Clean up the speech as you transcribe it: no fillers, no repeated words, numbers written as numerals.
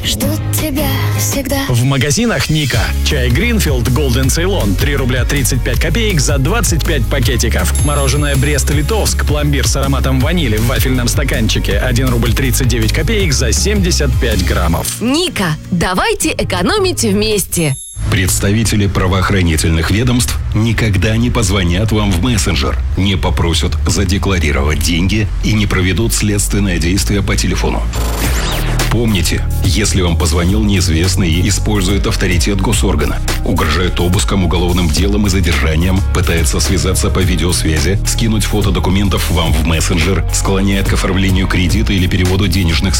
Ждут тебя всегда. В магазинах Ника. Чай Greenfield Golden Ceylon 3 рубля 35 копеек за 25 пакетиков. Мороженое Брест-Литовск пломбир с ароматом ванили в вафельном стаканчике 1 рубль 39 копеек за 75 граммов. Ника, давайте экономить вместе. Представители правоохранительных ведомств никогда не позвонят вам в мессенджер, не попросят задекларировать деньги и не проведут следственное действие по телефону. Помните, если вам позвонил неизвестный и использует авторитет госоргана, угрожает обыском, уголовным делом и задержанием, пытается связаться по видеосвязи, скинуть фото документов вам в мессенджер, склоняет к оформлению кредита или переводу денежных